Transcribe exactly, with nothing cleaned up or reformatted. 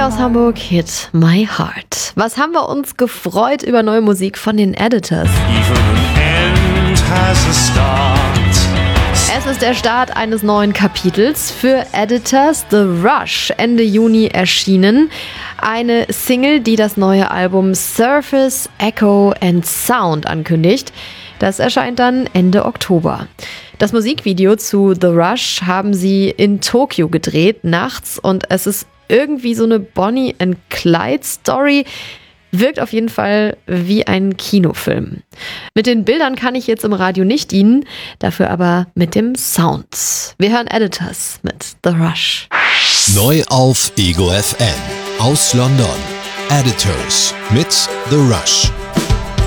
aus Hamburg, Hit My Heart. Was haben wir uns gefreut über neue Musik von den Editors? Es ist der Start eines neuen Kapitels für Editors, The Rush, Ende Juni erschienen. Eine Single, die das neue Album Surface, Echo and Sound ankündigt. Das erscheint dann Ende Oktober. Das Musikvideo zu The Rush haben sie in Tokio gedreht, nachts, und es ist irgendwie so eine Bonnie and Clyde Story. Wirkt auf jeden Fall wie ein Kinofilm. Mit den Bildern kann ich jetzt im Radio nicht dienen, dafür aber mit dem Sound. Wir hören Editors mit The Rush. Neu auf Ego F M. Aus London. Editors mit The Rush.